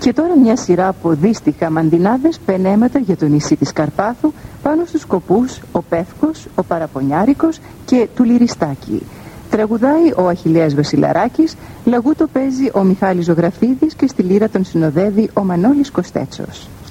Και τώρα μια σειρά από δύστιχα μαντινάδες πενέματα για το νησί της Καρπάθου, πάνω στους σκοπούς ο Πεύκος, ο Παραπονιάρικος και του Λυριστάκη. Τραγουδάει ο Αχιλλέας Βασιλαράκης, λαγούτο παίζει ο Μιχάλης Ζωγραφίδης και στη λύρα τον συνοδεύει ο Μανώλης Κοστέτσος.